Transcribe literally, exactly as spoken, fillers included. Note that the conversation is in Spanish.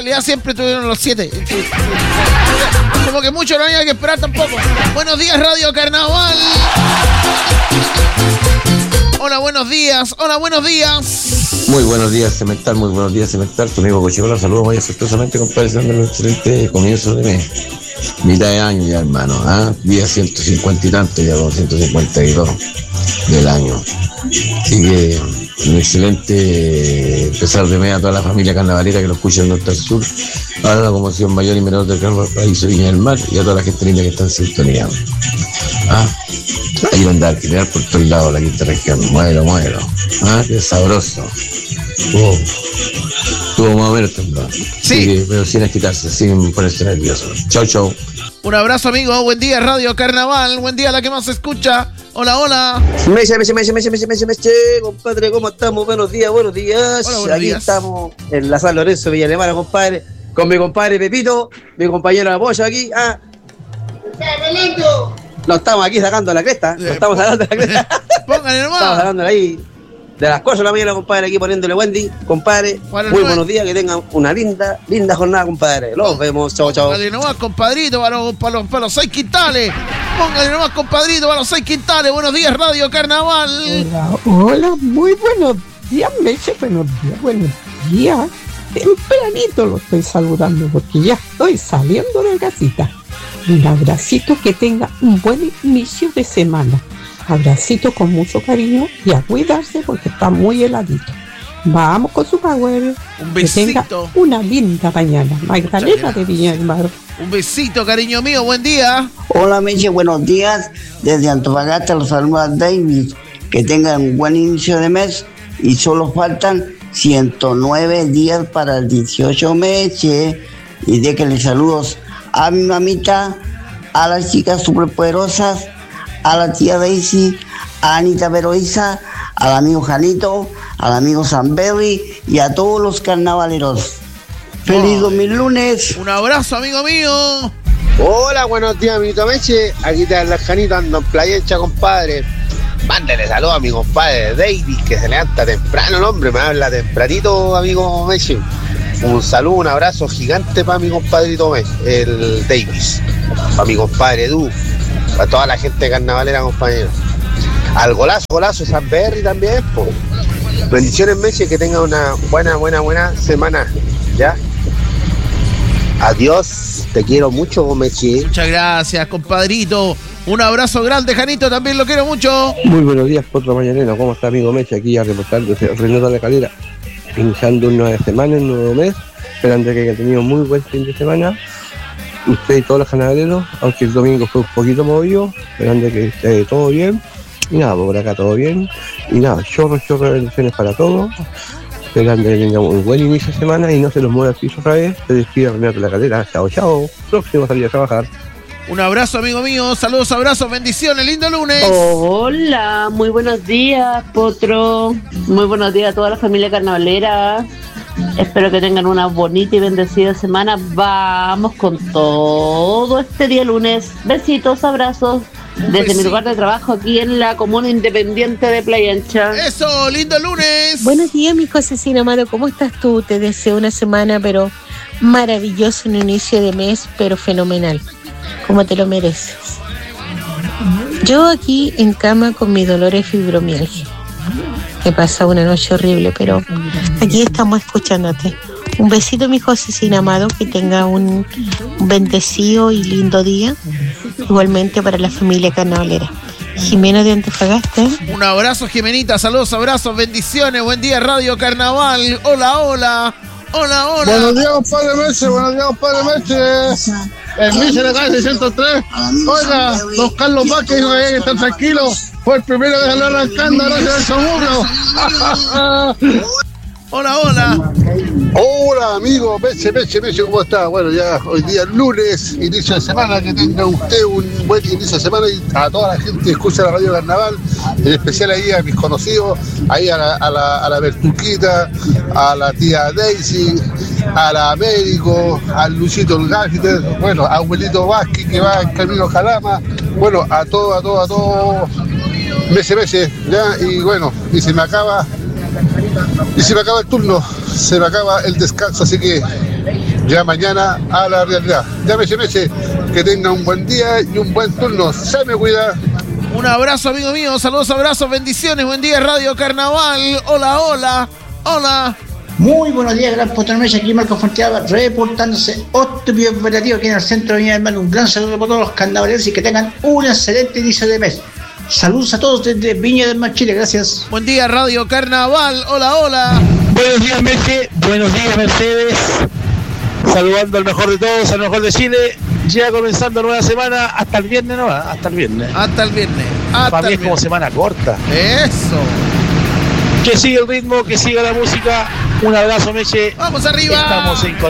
realidad siempre tuvieron los siete. Como que mucho no había que esperar tampoco. Buenos días, Radio Carnaval. Hola, buenos días. Hola, buenos días. Muy buenos días, Cemental. Muy buenos días, Cemental. Tu amigo Cochibola. Saludos muy afectuosamente, compadre. Dándole un excelente comienzo de mes. Mitad de año ya, hermano. ¿Ah? Día ciento cincuenta y tanto, ya con ciento cincuenta y dos del año. Así que un excelente empezar de mes a toda la familia carnavalera que lo escucha del norte al sur, a la conmoción mayor y menor del Paraíso Viña del Mar y a toda la gente linda que está en sintonía. ¿Ah? Ahí va a andar, general por todos lados la quinta región. Muero, muero. ¿Ah? Qué sabroso. Oh. Estuvo más o menos temblado. Sí. Que, pero sin agitarse, sin ponerse nervioso. Chau, chau. Un abrazo, amigo. Buen día, Radio Carnaval. Buen día a la que más se escucha. Hola, hola. Meche, meche, meche, meche, meche, meche, meche, compadre, ¿cómo estamos? Buenos días, buenos días. Hola, buenos Aquí días. estamos en la San Lorenzo Villa Alemana, compadre, con mi compadre Pepito, mi compañero de apoyo aquí. Ah. Lo estamos aquí sacando la cresta. Lo estamos sacando la cresta. Póngale nomás. Estamos sacando ahí de las cosas la mañana, compadre, aquí poniéndole Wendy, compadre. Para Muy el buenos días, que tengan una linda, linda jornada, compadre. Los vemos, chao, chao. Póngale nomás, compadrito, para los, para los, para los seis quintales. Póngale nomás, compadrito, para los seis quintales. Buenos días, Radio Carnaval. Hola, hola, muy buenos días, Meche, buenos días, buenos días. Tempranito lo estoy saludando porque ya estoy saliendo de casita. Un abracito, que tenga un buen inicio de semana. Abracito con mucho cariño y a cuidarse porque está muy heladito. Vamos con su power. Un Que tenga besito. una linda mañana. Magdalena de Viña del Mar. Un besito, cariño mío. Buen día. Hola, Meche, buenos días. Desde Antofagasta los saluda David. Que tengan un buen inicio de mes y solo faltan ciento nueve días para el dieciocho, Meche. Y déjenle saludos a mi mamita, a las chicas superpoderosas, a la tía Daisy, a Anita Veroiza, al amigo Janito, al amigo Sanberry y a todos los carnavaleros. ¡Feliz dos mil lunes! Un abrazo, amigo mío. Hola, buenos días, amiguito Meche. Aquí está el Janito, ando en Playa Hecha, compadre. Mándale saludos a mi compadre David, que se levanta temprano, el hombre, me habla tempranito, amigo Meche. Un saludo, un abrazo gigante para mi compadrito Meche, el Davis. Para mi compadre Edu, para toda la gente carnavalera, compañero. Al golazo, golazo, Sanberry también, po. Bendiciones, Meche, que tenga una buena, buena, buena semana, ¿ya? Adiós, te quiero mucho, Meche. Muchas gracias, compadrito. Un abrazo grande, Janito, también lo quiero mucho. Muy buenos días, Potro Mañanero. ¿Cómo está, amigo Meche? Aquí ya reportándose Renato de la Calera. Iniciando una nueva semana, un nuevo mes. Esperando que haya tenido muy buen fin de semana. Usted y todos los ganaderos, aunque el domingo fue un poquito movido. Esperando que esté todo bien. Y nada, por acá todo bien. Y nada, chorro, chorro de bendiciones para todos. Esperando que tengamos un buen inicio de semana y no se los mueva el piso otra vez. Se despide Renato de la Calera. Chao, chao. Próximo a salir a trabajar. Un abrazo, amigo mío. Saludos, abrazos, bendiciones. Lindo lunes. Hola, muy buenos días, Potro. Muy buenos días a toda la familia carnavalera. Espero que tengan una bonita y bendecida semana. Vamos con todo este día lunes. Besitos, abrazos. Desde mi lugar de trabajo aquí en la comuna independiente de Playa Ancha. Eso, lindo lunes. Buenos días, mi Josecina Amado. ¿Cómo estás tú? Te deseo una semana, pero maravilloso, un inicio de mes, pero fenomenal. Como te lo mereces. Yo aquí en cama con mi dolor de fibromialgia. He pasado una noche horrible, pero aquí estamos escuchándote. Un besito, mi Josecina Amado, que tenga un bendecido y lindo día. Igualmente para la familia carnavalera. Jimena de Antofagasta. Un abrazo, Jimenita. Saludos, abrazos, bendiciones. Buen día, Radio Carnaval. Hola, hola. Hola, hola. Buenos días, compadre Meche. Buenos días, compadre Meche. El Meche de calle seiscientos tres. Oiga, don Carlos Vázquez dijo que está tranquilo. Fue el primero que salió arrancando anoche del Somurro. Hola, hola. Hola, amigo Meche, Meche, Meche, ¿cómo está? Bueno, ya hoy día lunes, inicio de semana, que tenga usted un buen inicio de semana y a toda la gente que escucha la Radio Carnaval, en especial ahí a mis conocidos, ahí a la, a la, a la Bertuquita, a la tía Daisy, a la Américo, al Luchito el Gaffiter, bueno, a abuelito Vázquez que va en camino a Jalama, bueno, a todo, a todo, a todo, Meche, Meche, ya, y bueno, y se me acaba... Y se me acaba el turno, se me acaba el descanso, así que ya mañana a la realidad. Ya Meche Meche, que tenga un buen día y un buen turno. Se me cuida. Un abrazo, amigo mío. Saludos, abrazos, bendiciones. Buen día, Radio Carnaval. Hola, hola, hola. Muy buenos días, gran Potromecha, aquí Marco Fonteaba, reportándose óptimo operativo aquí en el centro de mi hermano. Un gran saludo para todos los carnavaleros y que tengan un excelente inicio de mes. Saludos a todos desde Viña del Mar, Chile, gracias. Buen día, Radio Carnaval, hola, hola. Buenos días, Meche, buenos días, Mercedes. Saludando al mejor de todos, al mejor de Chile. Ya comenzando nueva semana, hasta el viernes no va, hasta el viernes. Hasta el viernes. Hasta Para mí el es como viernes. semana corta. Eso. Que siga el ritmo, que siga la música. Un abrazo, Meche. Vamos arriba. Estamos en